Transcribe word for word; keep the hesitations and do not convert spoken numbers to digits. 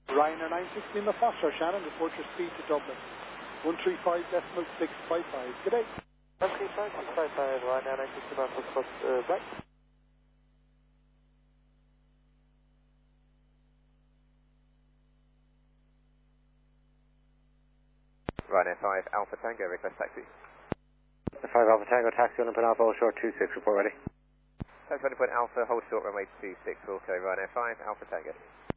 Ryanair nine six Lima Foster, Shannon, report your speed to Dublin. one three five decimal six five five. Good day. one three five six five five, Ryanair nine six Lima Foster, uh, right. Ryanair five Alpha Tango, request taxi. five Alpha Tango, taxi on Alpha, hold short two six, report ready. That's twenty point Alpha, hold short runway two six, okay, Ryanair five Alpha Tango.